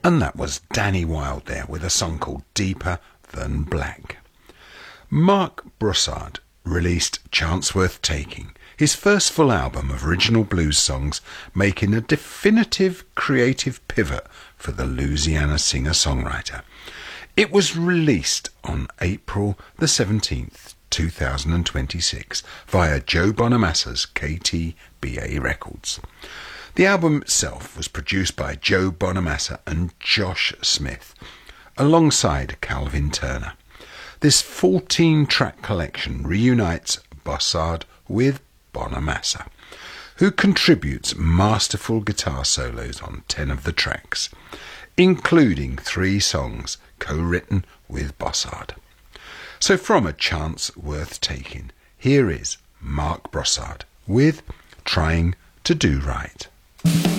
And that was Danny Wilde there with a song called Deeper Than Black. Mark Brossard released Chance Worth Taking, his first full album of original blues songs, making a definitive creative pivot for the Louisiana singer-songwriter. It was released on April the 17th, 2026 via Joe Bonamassa's KTBA Records. The album itself was produced by Joe Bonamassa and Josh Smith, alongside Calvin Turner. This 14-track collection reunites Brossard with Bonamassa, who contributes masterful guitar solos on 10 of the tracks, including 3 songs co-written with Brossard. So from A Chance Worth Taking, here is Mark Brossard with Trying to Do Right.